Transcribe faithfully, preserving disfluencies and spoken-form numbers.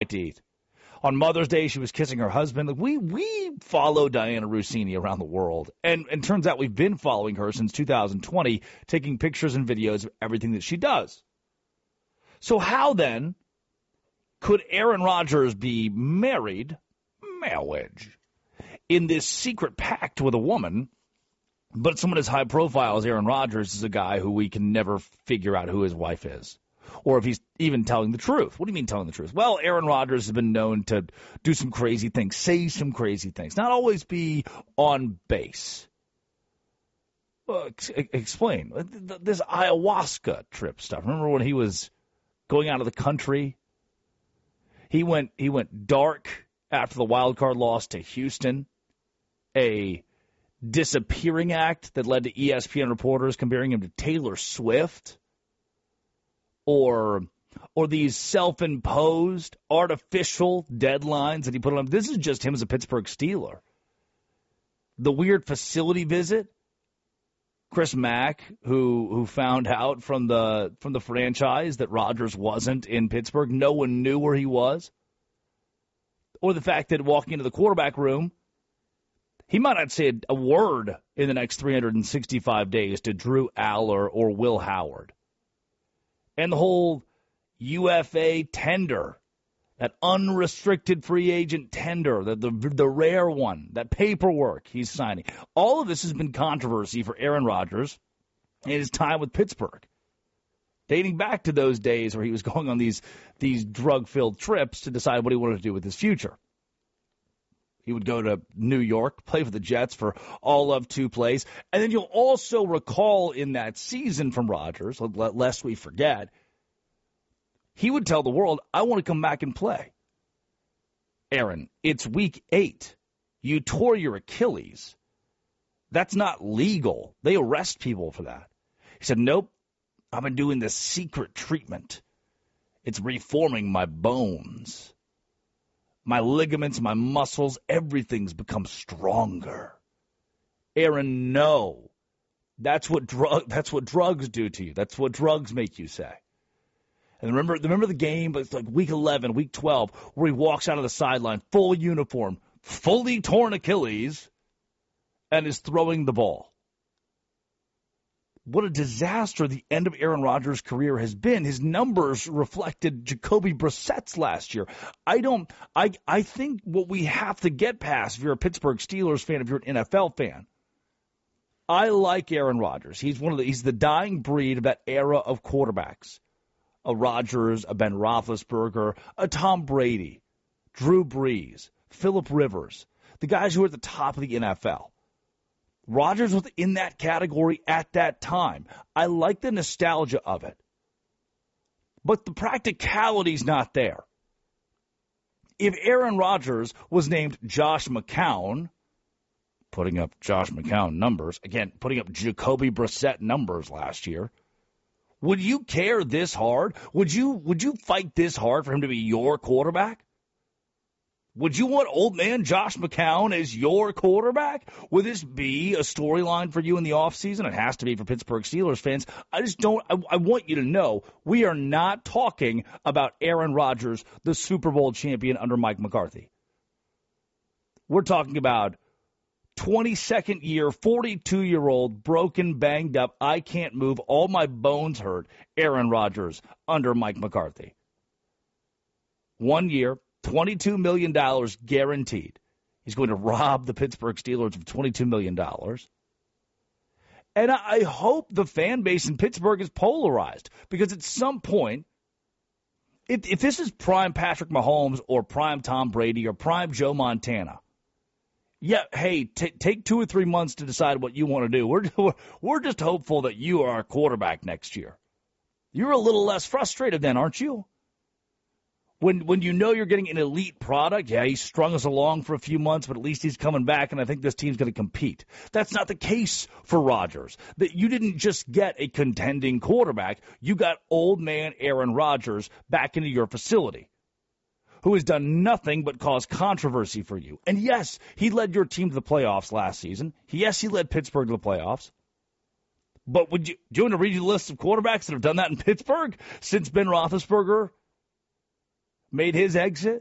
bite to eat. On Mother's Day, she was kissing her husband. Like, we we follow Diana Russini around the world. And it turns out we've been following her since two thousand twenty, taking pictures and videos of everything that she does. So how, then, could Aaron Rodgers be married, marriage, in this secret pact with a woman, but someone as high profile as Aaron Rodgers is a guy who we can never figure out who his wife is? Or if he's even telling the truth. What do you mean telling the truth? Well, Aaron Rodgers has been known to do some crazy things, say some crazy things, not always be on base. Well, ex- explain. This ayahuasca trip stuff. Remember when he was going out of the country? He went he went dark after the wild card loss to Houston, a disappearing act that led to E S P N reporters comparing him to Taylor Swift. Or or these self-imposed artificial deadlines that he put on him. This is just him as a Pittsburgh Steeler. The weird facility visit. Chris Mack, who who found out from the from the franchise that Rodgers wasn't in Pittsburgh. No one knew where he was. Or the fact that walking into the quarterback room, he might not say a word in the next three hundred sixty-five days to Drew Aller or Will Howard. And the whole U F A tender, that unrestricted free agent tender, the, the the rare one, that paperwork he's signing. All of this has been controversy for Aaron Rodgers in his time with Pittsburgh, dating back to those days where he was going on these, these drug-filled trips to decide what he wanted to do with his future. He would go to New York, play for the Jets for all of two plays. And then you'll also recall in that season from Rodgers, lest we forget, he would tell the world, I want to come back and play. Aaron, it's week eight. You tore your Achilles. That's not legal. They arrest people for that. He said, nope, I've been doing this secret treatment. It's reforming my bones. My ligaments, my muscles, everything's become stronger. Aaron, no. That's what drug that's what drugs do to you. That's what drugs make you say. And remember remember the game, but it's like week eleven, week twelve, where he walks out of the sideline, full uniform, fully torn Achilles, and is throwing the ball. What a disaster the end of Aaron Rodgers' career has been. His numbers reflected Jacoby Brissett's last year. I don't, I, I think what we have to get past, if you're a Pittsburgh Steelers fan, if you're an N F L fan, I like Aaron Rodgers. He's one of the, he's the dying breed of that era of quarterbacks. A Rodgers, a Ben Roethlisberger, a Tom Brady, Drew Brees, Phillip Rivers, the guys who are at the top of the N F L. Rodgers was in that category at that time. I like the nostalgia of it. But the practicality's not there. If Aaron Rodgers was named Josh McCown, putting up Josh McCown numbers, again, putting up Jacoby Brissett numbers last year, would you care this hard? Would you, would you fight this hard for him to be your quarterback? Would you want old man Josh McCown as your quarterback? Would this be a storyline for you in the offseason? It has to be for Pittsburgh Steelers fans. I just don't I, – I want you to know we are not talking about Aaron Rodgers, the Super Bowl champion under Mike McCarthy. We're talking about twenty-second year, forty-two-year-old, broken, banged up, I can't move, all my bones hurt, Aaron Rodgers under Mike McCarthy. One year, twenty-two million dollars guaranteed. He's going to rob the Pittsburgh Steelers of twenty-two million dollars. And I hope the fan base in Pittsburgh is polarized, because at some point, if, if this is prime Patrick Mahomes or prime Tom Brady or prime Joe Montana, yeah, hey, t- take two or three months to decide what you want to do. We're, we're just hopeful that you are our quarterback next year. You're a little less frustrated then, aren't you? When when you know you're getting an elite product, yeah, he strung us along for a few months, but at least he's coming back, and I think this team's going to compete. That's not the case for Rodgers. That you didn't just get a contending quarterback. You got old man Aaron Rodgers back into your facility, who has done nothing but cause controversy for you. And yes, he led your team to the playoffs last season. Yes, he led Pittsburgh to the playoffs. But would you, do you want to read you a list of quarterbacks that have done that in Pittsburgh since Ben Roethlisberger made his exit?